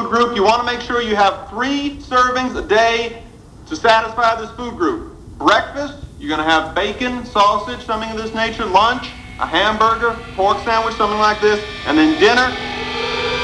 group, you want to make sure you have 3 servings a day to satisfy this food group. Breakfast, you're going to have bacon, sausage, something of this nature. Lunch, a hamburger, pork sandwich, something like this. And then dinner,